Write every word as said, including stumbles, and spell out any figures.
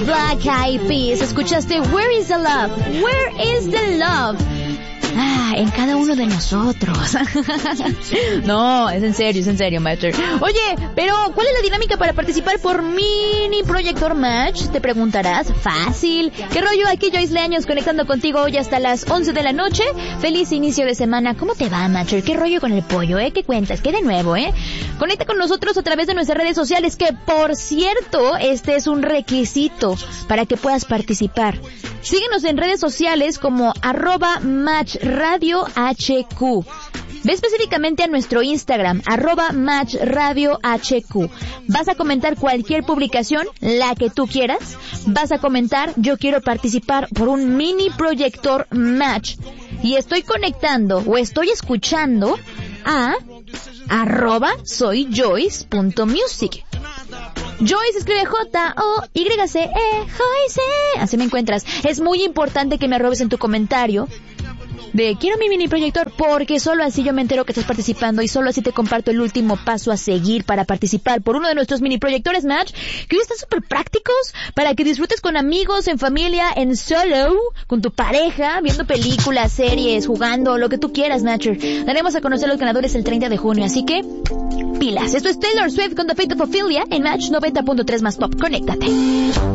los Black Eyed Peas. Escuchaste Where is the Love? Where is the Love? Ah, en cada uno de nosotros. No, es en serio, es en serio, Master. Oye, pero ¿cuál es la dinámica para participar por Mini Proyector Match? Te preguntarás. Fácil. ¿Qué rollo? Aquí Joyce Leaños conectando contigo hoy hasta las once de la noche. Feliz inicio de semana. ¿Cómo te va, Master? ¿Qué rollo con el pollo, eh? ¿Qué cuentas? ¿Qué de nuevo, eh? Conecta con nosotros a través de nuestras redes sociales, que por cierto, este es un requisito para que puedas participar. Síguenos en redes sociales como arroba Match Radio H Q. Ve específicamente a nuestro Instagram, arroba Match Radio H Q. Vas a comentar cualquier publicación, la que tú quieras. Vas a comentar, yo quiero participar por un mini proyector Match. Y estoy conectando o estoy escuchando a arroba soy Joyce punto music. Joyce escribe J O Y C E, Joyce. Así me encuentras. Es muy importante que me arrobes en tu comentario de quiero mi mini proyector, porque solo así yo me entero que estás participando y solo así te comparto el último paso a seguir para participar por uno de nuestros mini proyectores Match, que hoy están súper prácticos para que disfrutes con amigos, en familia, en solo, con tu pareja, viendo películas, series, jugando, lo que tú quieras, Matcher. Daremos a conocer los ganadores el treinta de junio, así que pilas. Esto es Taylor Swift con The Fate of Ophelia en Match noventa punto tres más top. Conéctate.